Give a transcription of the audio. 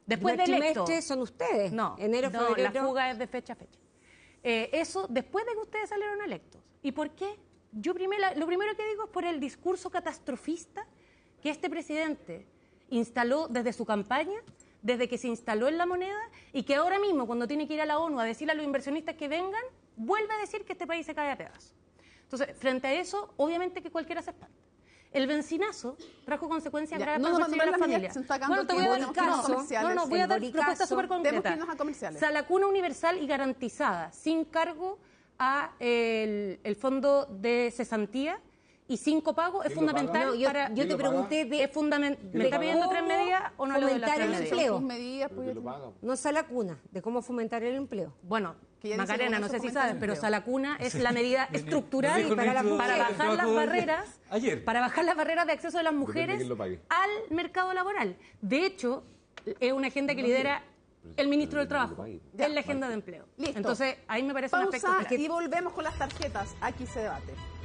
Después de electo. trimestre son ustedes. No, enero, febrero. la fuga es de fecha a fecha. Eso después de que ustedes salieron electos. ¿Y por qué? Lo primero que digo es por el discurso catastrofista que este presidente instaló desde su campaña, desde que se instaló en la moneda, y que ahora mismo, cuando tiene que ir a la ONU a decirle a los inversionistas que vengan, vuelve a decir que este país se cae a pedazos. Entonces, frente a eso, obviamente que cualquiera se espanta. El bencinazo trajo consecuencias graves para las familias. Bueno, te voy a dar voy a dar propuestas súper concretas. Comerciales. La cuna universal y garantizada, sin cargo a el fondo de cesantía y sin copago, es fundamental para... Yo te pregunté ¿Me está pidiendo 3 medidas o no le doy las 3 medidas? Empleo. Medidas, No Salacuna, de cómo fomentar el empleo. Bueno, Que Macarena, no sé si sabes, pero Salacuna es la medida Lo estructural dijo para Nacho bajar las barreras, ayer. para bajar las barreras de acceso de las mujeres que lo pague. al mercado laboral. De hecho, es una agenda que lidera el ministro del Trabajo, es la agenda de empleo. Listo. Entonces, ahí me parece un aspecto Pausa clave. y volvemos con las tarjetas. Aquí se debate.